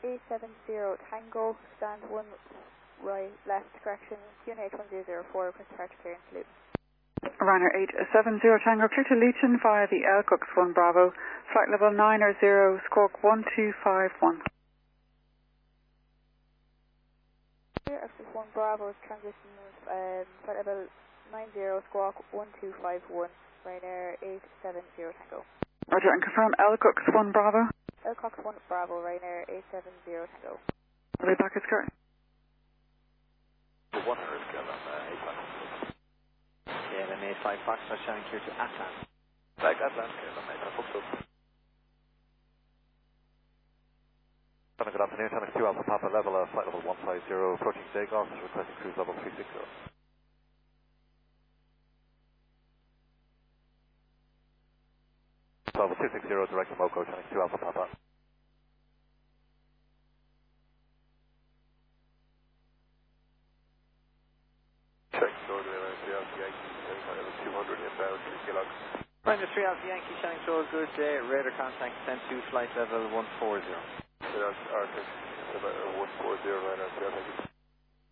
A70 Tango, stand 1 right, left, correction, QNH 1004, request departure clearance Luton. Ryanair 870 Tango, clear to Luton via the Elcox 1 Bravo, flight level 900, squawk 1251. Elcox 1 Bravo is transition, flight level 90, squawk 1251, Ryanair 870 Tango. Roger, and confirm Elcox 1 Bravo. Elcox 1 Bravo, Ryanair 870 Tango. I'll be back at skirt. 100 KLM 85 Foxtrot showing clear to Atlan. Back Atlan, KLM 85 Foxtrot. Good afternoon, Thomas 2 Alpha Papa level, flight level 150, approaching Zagos, requesting cruise level 360. Level 260, direct to Moco, Thomas 2 Alpha Papa. Check, Northern Airlines 3 Alpha Yankee, flight level 200 inbound, 3 kilogs. Ryanair 3 Alpha Yankee, showing so good, radar contact sent to flight level 140. Arctic, 140, Ryanair 3 Alpha Yankee.